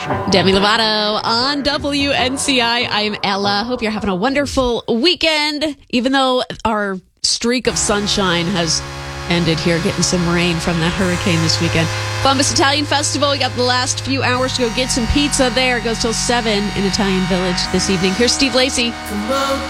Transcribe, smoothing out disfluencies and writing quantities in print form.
Demi Lovato on WNCI. I'm Ella. Hope you're having a wonderful weekend, even though our streak of sunshine has ended here, getting some rain from that hurricane this weekend. Columbus Italian Festival. We got the last few hours to go get some pizza there. It goes till 7 in Italian Village this evening. Here's Steve Lacy.